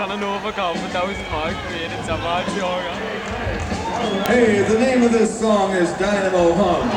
kann er nur verkaufen, 1000 Mark für jeden Sammelsjahr. Hey, the name of this song is Dynamo Hum.